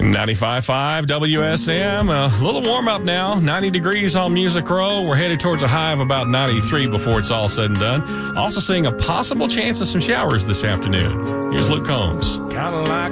95.5 WSM. A little warm up now. 90 degrees on Music Row. We're headed towards a high of about 93 before it's all said and done. Also seeing a possible chance of some showers this afternoon. Here's Luke Combs. Kind of like